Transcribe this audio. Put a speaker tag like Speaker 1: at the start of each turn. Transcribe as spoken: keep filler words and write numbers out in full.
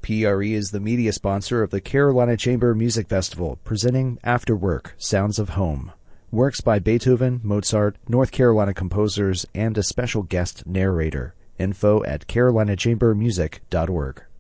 Speaker 1: P R E is the media sponsor of the Carolina Chamber Music Festival, presenting After Work, Sounds of Home. Works by Beethoven, Mozart, North Carolina composers, and a special guest narrator. Info at carolina chamber music dot org.